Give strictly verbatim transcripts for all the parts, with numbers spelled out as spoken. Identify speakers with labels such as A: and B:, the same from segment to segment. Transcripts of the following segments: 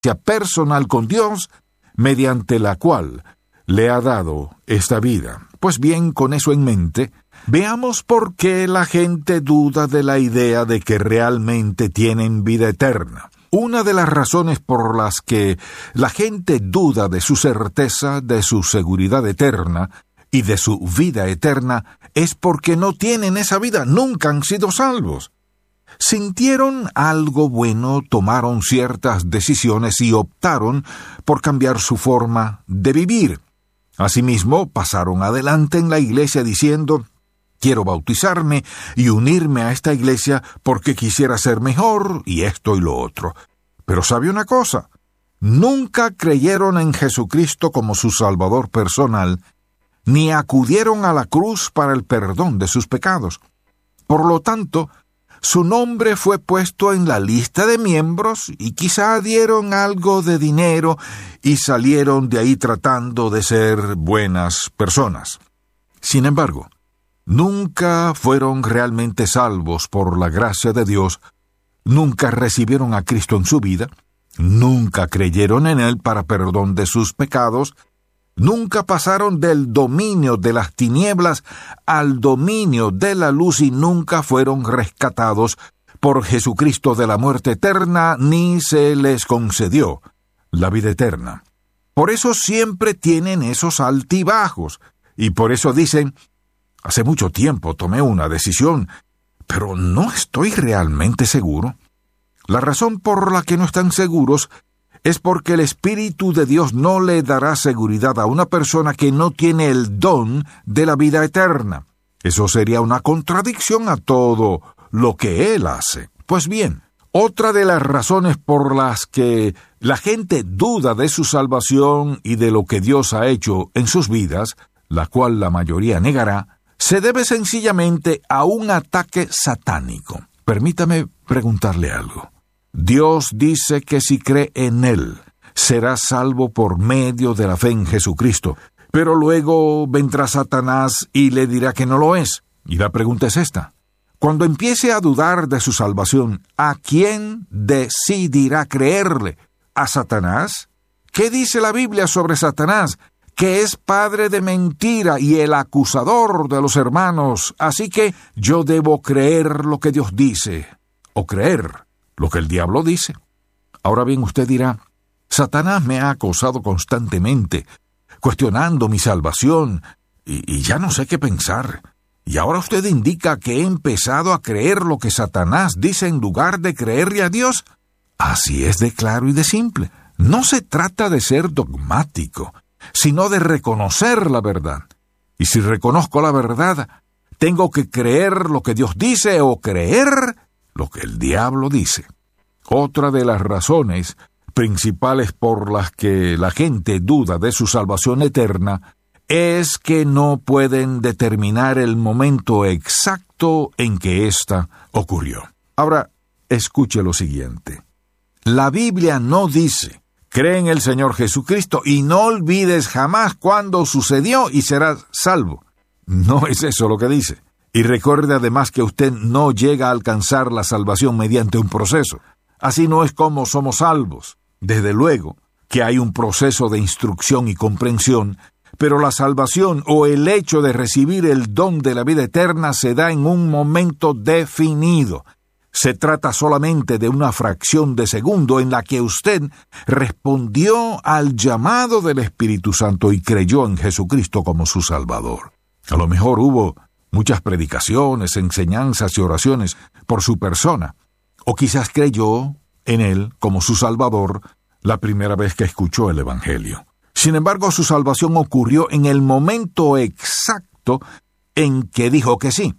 A: personal con Dios, mediante la cual le ha dado esta vida. Pues bien, con eso en mente, veamos por qué la gente duda de la idea de que realmente tienen vida eterna. Una de las razones por las que la gente duda de su certeza, de su seguridad eterna y de su vida eterna es porque no tienen esa vida, nunca han sido salvos. Sintieron algo bueno, tomaron ciertas decisiones y optaron por cambiar su forma de vivir. Asimismo, pasaron adelante en la iglesia diciendo: quiero bautizarme y unirme a esta iglesia porque quisiera ser mejor y esto y lo otro. Pero ¿sabe una cosa? Nunca creyeron en Jesucristo como su Salvador personal, ni acudieron a la cruz para el perdón de sus pecados. Por lo tanto, su nombre fue puesto en la lista de miembros y quizá dieron algo de dinero y salieron de ahí tratando de ser buenas personas. Sin embargo, nunca fueron realmente salvos por la gracia de Dios, nunca recibieron a Cristo en su vida, nunca creyeron en Él para perdón de sus pecados, nunca pasaron del dominio de las tinieblas al dominio de la luz y nunca fueron rescatados por Jesucristo de la muerte eterna, ni se les concedió la vida eterna. Por eso siempre tienen esos altibajos, y por eso dicen: hace mucho tiempo tomé una decisión, pero no estoy realmente seguro. La razón por la que no están seguros es porque el Espíritu de Dios no le dará seguridad a una persona que no tiene el don de la vida eterna. Eso sería una contradicción a todo lo que Él hace. Pues bien, otra de las razones por las que la gente duda de su salvación y de lo que Dios ha hecho en sus vidas, la cual la mayoría negará, se debe sencillamente a un ataque satánico. Permítame preguntarle algo. Dios dice que si cree en Él, será salvo por medio de la fe en Jesucristo, pero luego vendrá Satanás y le dirá que no lo es. Y la pregunta es esta: cuando empiece a dudar de su salvación, ¿a quién decidirá creerle? ¿A Satanás? ¿Qué dice la Biblia sobre Satanás? Que es padre de mentira y el acusador de los hermanos. Así que yo debo creer lo que Dios dice, o creer lo que el diablo dice. Ahora bien, usted dirá: Satanás me ha acosado constantemente, cuestionando mi salvación, y, y ya no sé qué pensar. Y ahora usted indica que he empezado a creer lo que Satanás dice en lugar de creerle a Dios. Así es de claro y de simple. No se trata de ser dogmático, sino de reconocer la verdad. Y si reconozco la verdad, tengo que creer lo que Dios dice o creer lo que el diablo dice. Otra de las razones principales por las que la gente duda de su salvación eterna es que no pueden determinar el momento exacto en que ésta ocurrió. Ahora, escuche lo siguiente. La Biblia no dice: cree en el Señor Jesucristo y no olvides jamás cuándo sucedió y serás salvo. No es eso lo que dice. Y recuerde además que usted no llega a alcanzar la salvación mediante un proceso. Así no es como somos salvos. Desde luego que hay un proceso de instrucción y comprensión, pero la salvación o el hecho de recibir el don de la vida eterna se da en un momento definido. Se trata solamente de una fracción de segundo en la que usted respondió al llamado del Espíritu Santo y creyó en Jesucristo como su Salvador. A lo mejor hubo muchas predicaciones, enseñanzas y oraciones por su persona, o quizás creyó en Él como su Salvador la primera vez que escuchó el Evangelio. Sin embargo, su salvación ocurrió en el momento exacto en que dijo que sí.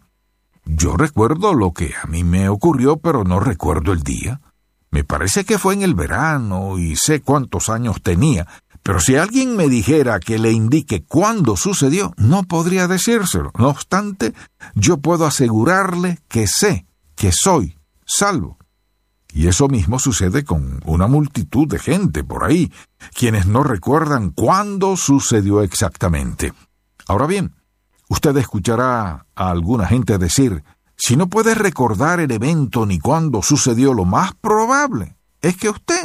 A: Yo recuerdo lo que a mí me ocurrió, pero no recuerdo el día. Me parece que fue en el verano y sé cuántos años tenía, pero si alguien me dijera que le indique cuándo sucedió, no podría decírselo. No obstante, yo puedo asegurarle que sé que soy salvo. Y eso mismo sucede con una multitud de gente por ahí, quienes no recuerdan cuándo sucedió exactamente. Ahora bien, usted escuchará a alguna gente decir: si no puede recordar el evento ni cuándo sucedió, lo más probable es que usted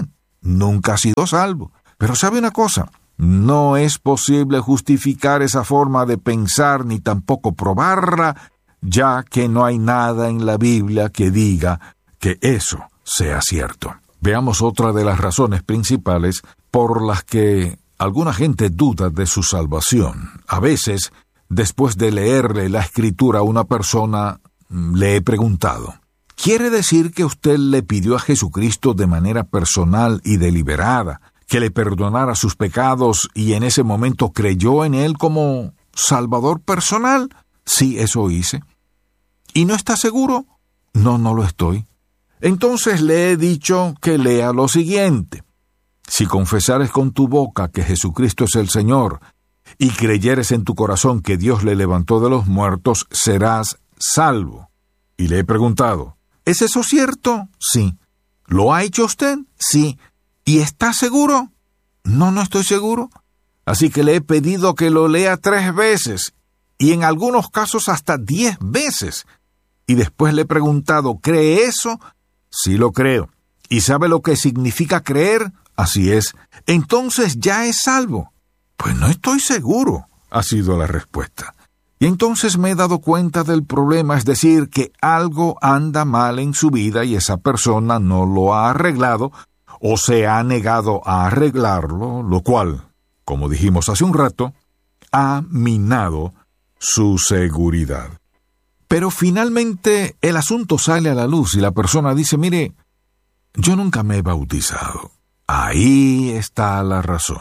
A: nunca ha sido salvo. Pero ¿sabe una cosa? No es posible justificar esa forma de pensar ni tampoco probarla, ya que no hay nada en la Biblia que diga que eso sea cierto. Veamos otra de las razones principales por las que alguna gente duda de su salvación. A veces, después de leerle la Escritura a una persona, le he preguntado, ¿quiere decir que usted le pidió a Jesucristo de manera personal y deliberada que le perdonara sus pecados y en ese momento creyó en Él como Salvador personal? Sí, eso hice. ¿Y no está seguro? No, no lo estoy. Entonces le he dicho que lea lo siguiente. Si confesares con tu boca que Jesucristo es el Señor y creyeres en tu corazón que Dios le levantó de los muertos, serás salvo. Y le he preguntado, ¿es eso cierto? Sí. ¿Lo ha hecho usted? Sí. ¿Y está seguro? No, no estoy seguro. Así que le he pedido que lo lea tres veces, y en algunos casos hasta diez veces. Y después le he preguntado, ¿cree eso? Sí lo creo. ¿Y sabe lo que significa creer? Así es. Entonces ya es salvo. Pues no estoy seguro, ha sido la respuesta. Y entonces me he dado cuenta del problema, es decir, que algo anda mal en su vida y esa persona no lo ha arreglado o se ha negado a arreglarlo, lo cual, como dijimos hace un rato, ha minado su seguridad. Pero finalmente el asunto sale a la luz y la persona dice, mire, yo nunca me he bautizado. Ahí está la razón.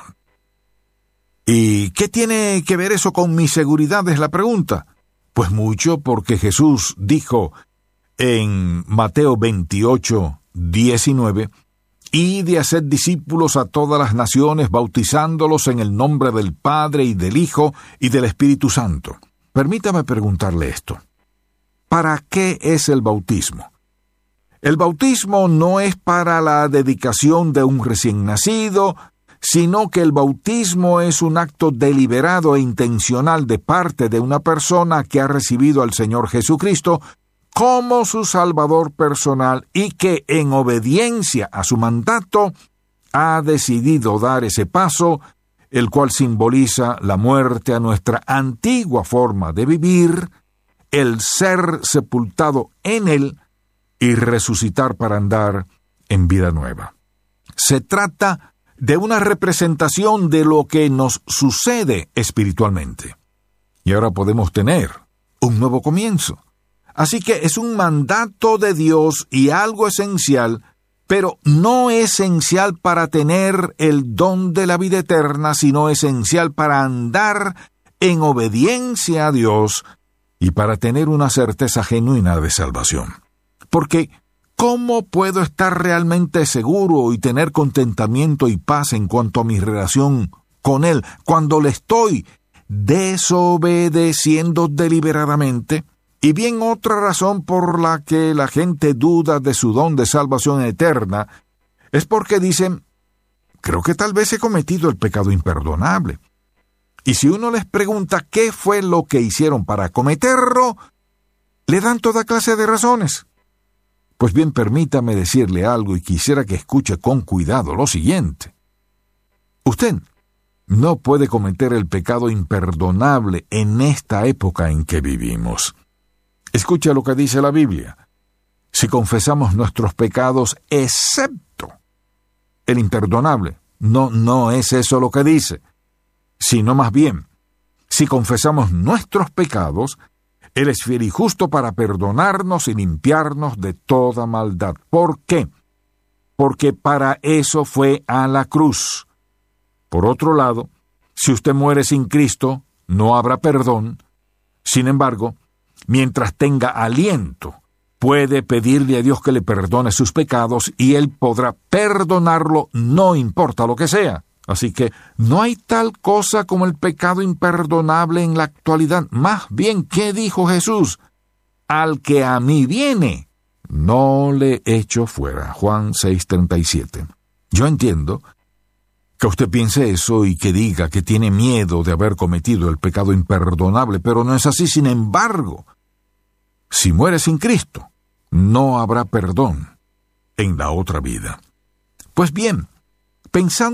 A: ¿Y qué tiene que ver eso con mi seguridad? Es la pregunta. Pues mucho, porque Jesús dijo en Mateo veintiocho, diecinueve, «Id de hacer discípulos a todas las naciones, bautizándolos en el nombre del Padre y del Hijo y del Espíritu Santo». Permítame preguntarle esto. ¿Para qué es el bautismo? El bautismo no es para la dedicación de un recién nacido, sino que el bautismo es un acto deliberado e intencional de parte de una persona que ha recibido al Señor Jesucristo como su Salvador personal y que, en obediencia a su mandato, ha decidido dar ese paso, el cual simboliza la muerte a nuestra antigua forma de vivir, el ser sepultado en Él y resucitar para andar en vida nueva. Se trata de una representación de lo que nos sucede espiritualmente. Y ahora podemos tener un nuevo comienzo. Así que es un mandato de Dios y algo esencial, pero no esencial para tener el don de la vida eterna, sino esencial para andar en obediencia a Dios y para tener una certeza genuina de salvación. Porque, ¿cómo puedo estar realmente seguro y tener contentamiento y paz en cuanto a mi relación con Él cuando le estoy desobedeciendo deliberadamente? Y bien, otra razón por la que la gente duda de su don de salvación eterna es porque dicen, creo que tal vez he cometido el pecado imperdonable. Y si uno les pregunta qué fue lo que hicieron para cometerlo, le dan toda clase de razones. Pues bien, permítame decirle algo y quisiera que escuche con cuidado lo siguiente. Usted no puede cometer el pecado imperdonable en esta época en que vivimos. Escucha lo que dice la Biblia. Si confesamos nuestros pecados, excepto el imperdonable, no, no es eso lo que dice, sino más bien, si confesamos nuestros pecados, Él es fiel y justo para perdonarnos y limpiarnos de toda maldad. ¿Por qué? Porque para eso fue a la cruz. Por otro lado, si usted muere sin Cristo, no habrá perdón. Sin embargo, mientras tenga aliento, puede pedirle a Dios que le perdone sus pecados y Él podrá perdonarlo, no importa lo que sea. Así que no hay tal cosa como el pecado imperdonable en la actualidad. Más bien, ¿qué dijo Jesús? Al que a mí viene, no le echo fuera. Juan seis treinta y siete. Yo entiendo que usted piense eso y que diga que tiene miedo de haber cometido el pecado imperdonable, pero no es así. Sin embargo, si muere sin Cristo, no habrá perdón en la otra vida. Pues bien, Pensando